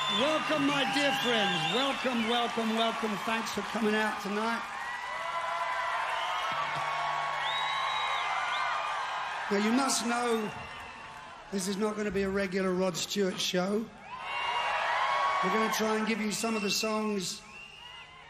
Welcome, my dear friends. Welcome, welcome, welcome. Thanks for coming out tonight. Now, you must know this is not going to be a regular Rod Stewart show. We're going to try and give you some of the songs